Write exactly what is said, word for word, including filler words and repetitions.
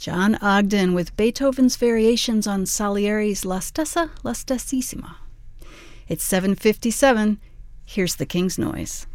John Ogden with Beethoven's variations on Salieri's La Stessa, La Stessissima. It's seven fifty-seven. Here's the King's Noise.